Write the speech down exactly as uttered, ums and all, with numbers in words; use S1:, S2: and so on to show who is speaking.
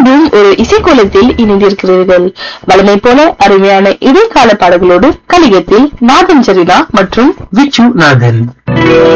S1: மீண்டும் ஒரு இசைக்கோலத்தில் இணைந்திருக்கிறீர்கள். வளமை போல அருமையான இடைக்கால பாடல்களோடு கலிகத்தில் நாதன் சரிதா மற்றும்
S2: விச்சு நாதன்.